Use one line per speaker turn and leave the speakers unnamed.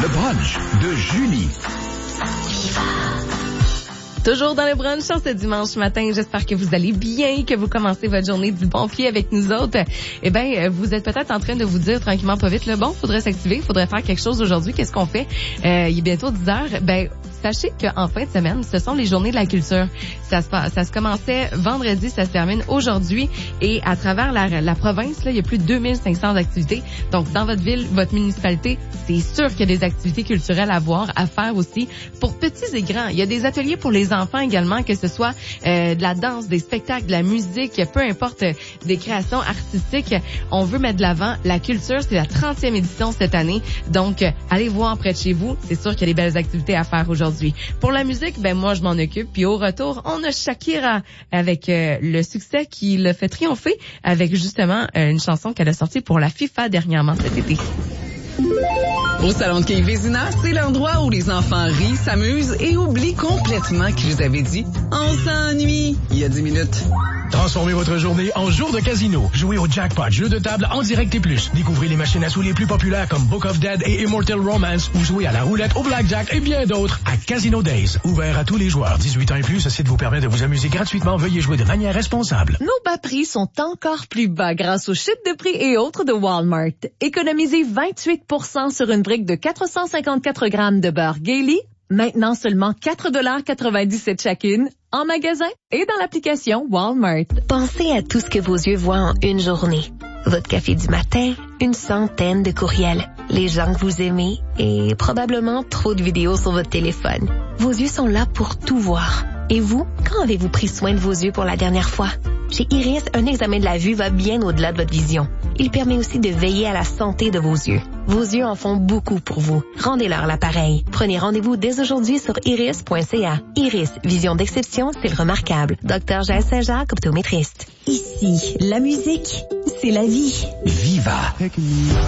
Le brunch de Julie.
Toujours dans le brunch sur ce dimanche matin. J'espère que vous allez bien, que vous commencez votre journée du bon pied avec nous autres. Eh bien, vous êtes peut-être en train de vous dire tranquillement pas vite, bon, faudrait s'activer, faudrait faire quelque chose aujourd'hui. Qu'est-ce qu'on fait? Il est bientôt 10 heures. Ben, sachez qu'en fin de semaine, ce sont les journées de la culture. Ça se commençait vendredi, ça se termine aujourd'hui. Et à travers la province, là, il y a plus de 2500 activités. Donc, dans votre ville, votre municipalité, c'est sûr qu'il y a des activités culturelles à voir, à faire aussi. Pour petits et grands, il y a des ateliers pour les enfants également, que ce soit de la danse, des spectacles, de la musique, peu importe, des créations artistiques. On veut mettre de l'avant la culture. C'est la 30e édition cette année. Donc, allez voir près de chez vous. C'est sûr qu'il y a des belles activités à faire aujourd'hui. Pour la musique, ben moi je m'en occupe. Puis au retour, on a Shakira avec le succès qui l'a fait triompher avec justement une chanson qu'elle a sortie pour la FIFA dernièrement cet été.
Au Salon de quai Vézina, c'est l'endroit où les enfants rient, s'amusent et oublient complètement qu'ils vous avaient dit « On s'ennuie » il y a 10 minutes.
Transformez votre journée en jour de casino. Jouez au jackpot, jeu de table en direct et plus. Découvrez les machines à sous les plus populaires comme Book of Dead et Immortal Romance ou jouez à la roulette, au blackjack et bien d'autres à Casino Days. Ouvert à tous les joueurs. 18 ans et plus, ce site vous permet de vous amuser gratuitement. Veuillez jouer de manière responsable.
Nos bas prix sont encore plus bas grâce au chute de prix et autres de Walmart. Économisez 28% sur une brique de 454 grammes de beurre Gailey. Maintenant seulement 4,97 chacune, en magasin et dans l'application Walmart.
Pensez à tout ce que vos yeux voient en une journée. Votre café du matin, une centaine de courriels, les gens que vous aimez et probablement trop de vidéos sur votre téléphone. Vos yeux sont là pour tout voir. Et vous, quand avez-vous pris soin de vos yeux pour la dernière fois? Chez Iris, un examen de la vue va bien au-delà de votre vision. Il permet aussi de veiller à la santé de vos yeux. Vos yeux en font beaucoup pour vous. Rendez-leur l'appareil. Prenez rendez-vous dès aujourd'hui sur iris.ca. Iris, vision d'exception, c'est remarquable. Dr. Jaël Saint-Jacques, optométriste.
Ici, la musique, c'est la vie.
Viva.